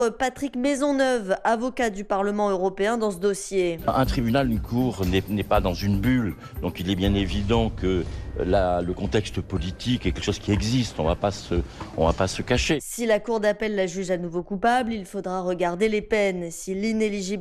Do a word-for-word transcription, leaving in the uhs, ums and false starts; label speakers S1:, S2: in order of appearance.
S1: Patrick Maisonneuve, avocat du Parlement européen dans ce dossier.
S2: Un tribunal, une cour, n'est n'est pas dans une bulle. Donc il est bien évident que la, le contexte politique est quelque chose qui existe. On ne va pas se cacher.
S1: Si la cour d'appel la juge à nouveau coupable, il faudra regarder les peines. Si l'inéligibilité